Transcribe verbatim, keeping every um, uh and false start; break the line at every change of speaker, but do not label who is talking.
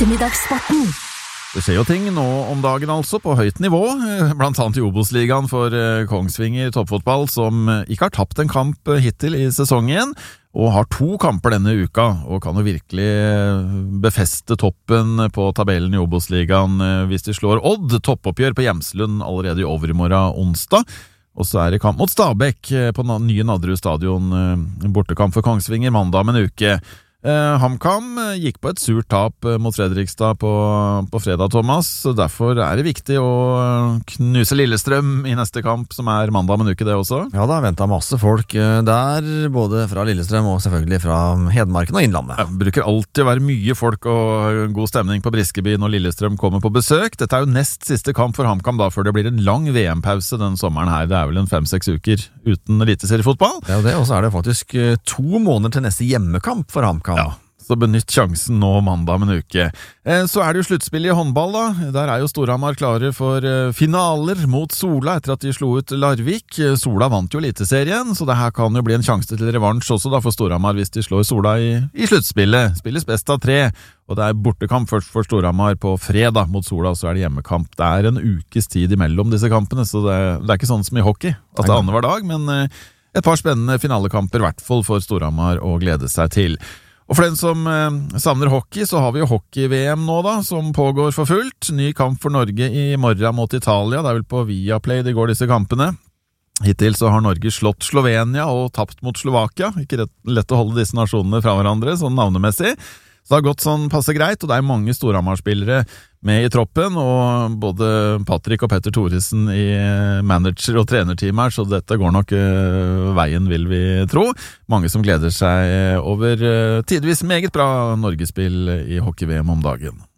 Ettermiddagssporten.
Det skjer jo ting nå om dagen altså på høyt nivå, blant annet i Obos-ligaen for Kongsvinger toppfotball, som ikke har tapt en kamp hittil i sesongen, og har to kamper denne uka, og kan jo virkelig befeste toppen på tabellen i Obos-ligaen hvis de slår Odd. Toppoppgjør på Hjemslund allerede i overmorgen onsdag, og så er det kamp mot Stabæk på nye Nadderud stadion, bortekamp for Kongsvinger mandag om en uke. Eh, HamKam gikk på et surt tap mot Fredrikstad på, på fredag, Thomas. Derfor er det viktig å knuse Lillestrøm i neste kamp, som er mandag om en uke det også.
Ja, da ventet masse folk der, både fra Lillestrøm og selvfølgelig fra Hedmarken og Innlandet.
Det bruker alltid å være mye folk og god stemning på Briskeby når Lillestrøm kommer på besøk. Dette er jo nest siste kamp for HamKam da, før det blir en lang V M-pause den sommeren her. Det er vel en fem-seks uker uten eliteseriefotball.
Det er jo det, og så er det faktisk to måneder til neste hjemmekamp for HamKam.
Ja, så benytt sjansen nå mandag om en uke. Så er det jo sluttspill i håndball da. Der er jo Storhamar klare for finaler mot Sola etter at de slo ut Larvik. Sola vant jo eliteserien, så det her kan jo bli en sjanse til revansj også da for Storhamar hvis de slår Sola i, i sluttspillet. Spilles best av tre, og det er bortekamp først for Storhamar på fredag mot Sola, så er det hjemmekamp. Det er en ukes tid imellom disse kampene, så det, det er ikke sånn som i hockey, at det er annenhver dag, men et par spennende finalekamper, i hvert fall for Storhamar å glede seg til. Og for den som eh, savner hockey, så har vi jo hockey-V M nå da, som pågår for fullt. Ny kamp for Norge i morgen mot Italia, det er vel på Viaplay det går disse kampene. Hittil så har Norge slått Slovenia og tapt mot Slovakia. Ikke rett, lett å holde disse nasjonene fra hverandre, sånn navnemessig. Så det har gått sånn passe greit, og det er mange Storhamar-spillere med i troppen, og både Patrick og Petter Thoresen i manager- og trenerteam her, så dette går nok uh, veien, vil vi tro. Mange som gleder seg over uh, tidvis meget bra Norgespill i hockey-V M om dagen.